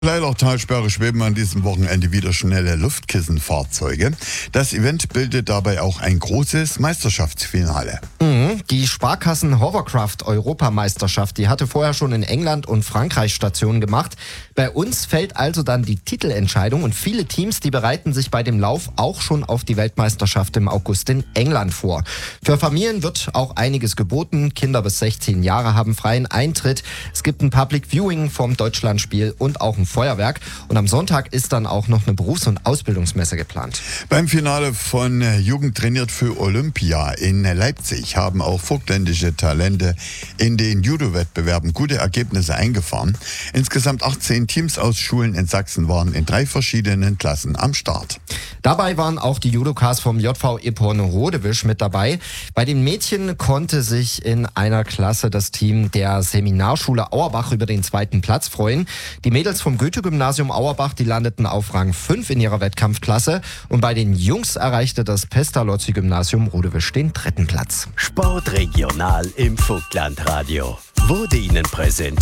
Leilertalsperre schweben an diesem Wochenende wieder schnelle Luftkissenfahrzeuge. Das Event bildet dabei auch ein großes Meisterschaftsfinale. Die Sparkassen Hovercraft Europameisterschaft, die hatte vorher schon in England und Frankreich Stationen gemacht. Bei uns fällt also dann die Titelentscheidung und viele Teams, die bereiten sich bei dem Lauf auch schon auf die Weltmeisterschaft im August in England vor. Für Familien wird auch einiges geboten. Kinder bis 16 Jahre haben freien Eintritt. Es gibt ein Public Viewing vom Deutschlandspiel und auch ein Feuerwerk. Und am Sonntag ist dann auch noch eine Berufs- und Ausbildungsmesse geplant. Beim Finale von Jugend trainiert für Olympia in Leipzig haben auch vogtländische Talente in den Judo-Wettbewerben gute Ergebnisse eingefahren. Insgesamt 18 Teams aus Schulen in Sachsen waren in 3 verschiedenen Klassen am Start. Dabei waren auch die Judokas vom JV Epon Rodewisch mit dabei. Bei den Mädchen konnte sich in einer Klasse das Team der Seminarschule Auerbach über den 2. Platz freuen. Die Mädels vom Goethe-Gymnasium Auerbach, die landeten auf Rang 5 in ihrer Wettkampfklasse. Und bei den Jungs erreichte das Pestalozzi-Gymnasium Rodewisch den 3. Platz. Sportregional im Vogtlandradio wurde Ihnen präsentiert